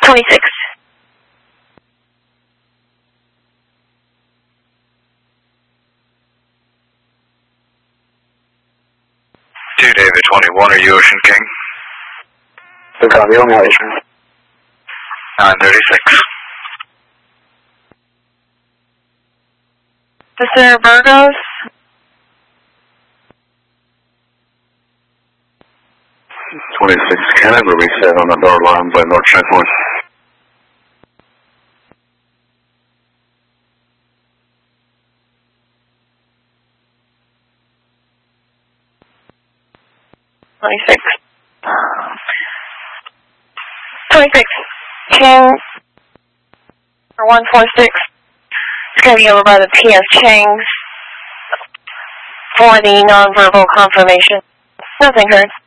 26. David 21, are you Ocean King? The copy, only Ocean. 936. This is Burgos. Can I have a reset on the door alarm by North Checkpoint? King 146. It's going to be over by the P.S. Chang's for the nonverbal confirmation. Nothing heard.